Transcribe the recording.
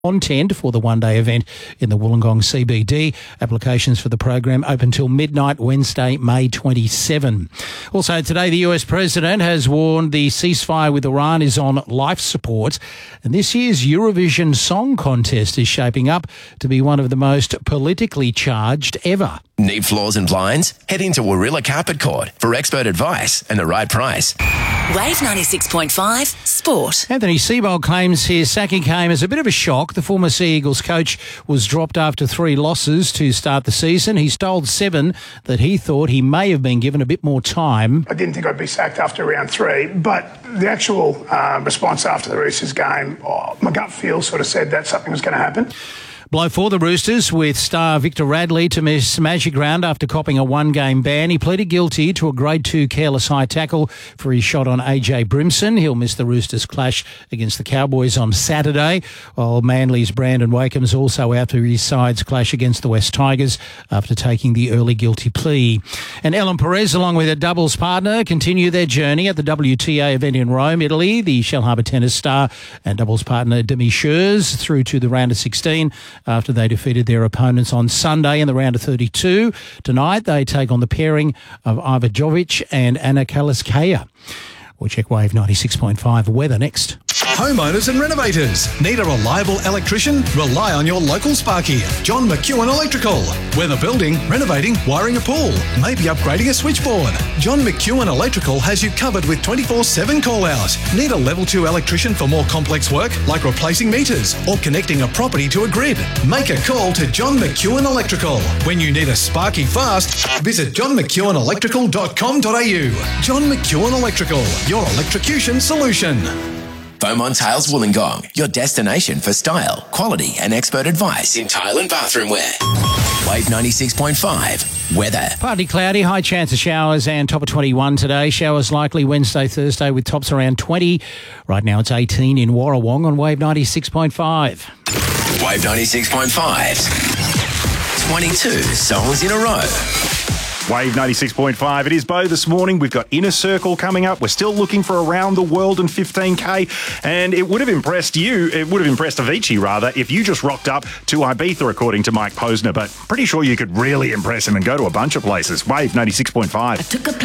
content for the one-day event in the Wollongong CBD. Applications for the program open till midnight Wednesday, May 27. Also today, the US President has warned the ceasefire with Iran is on life support, and this year's Eurovision Song Contest is shaping up to be one of the most politically charged ever. Need floors and blinds? Head into Warilla Carpet Court for expert advice and the right price. Wave 96.5 Sport. Anthony Seibold claims his sacking came as a bit of a shock. The former Sea Eagles coach was dropped after 3 losses to start the season. He's told Seven that he thought he may have been given a bit more time. I didn't think I'd be sacked after round 3, but the actual response after the Roosters game, my gut feel sort of said that something was going to happen. Blow for the Roosters with star Victor Radley to miss Magic Round after copping a 1-game ban. He pleaded guilty to a Grade 2 careless high tackle for his shot on AJ Brimson. He'll miss the Roosters' clash against the Cowboys on Saturday, while Manly's Brandon Wakeham's also out for his side's clash against the West Tigers after taking the early guilty plea. And Ellen Perez, along with her doubles partner, continue their journey at the WTA event in Rome, Italy. The Shellharbour tennis star and doubles partner Demi Scherz through to the round of 16 after they defeated their opponents on Sunday in the round of 32. Tonight, they take on the pairing of Iva Jovic and Anna Kaliskaya. We'll check Wave 96.5 weather next. Homeowners and renovators. Need a reliable electrician? Rely on your local Sparky, John McEwen Electrical. Whether building, renovating, wiring a pool, maybe upgrading a switchboard, John McEwen Electrical has you covered with 24/7 call out. Need a level 2 electrician for more complex work like replacing meters or connecting a property to a grid? Make a call to John McEwen Electrical. When you need a Sparky fast, visit johnmcewenelectrical.com.au. John McEwen Electrical, your electrocution solution. Beaumont Tiles Wollongong, your destination for style, quality and expert advice in tile and bathroom wear. Wave 96.5 weather. Partly cloudy, high chance of showers and top of 21 today. Showers likely Wednesday, Thursday with tops around 20. Right now it's 18 in Warrawong on Wave 96.5. Wave 96.5. 22 songs in a row. Wave 96.5. It is Bo this morning. We've got Inner Circle coming up. We're still looking for Around the World and 15K. And it would have impressed you, it would have impressed Avicii, rather, if you just rocked up to Ibiza, according to Mike Posner. But pretty sure you could really impress him and go to a bunch of places. Wave 96.5.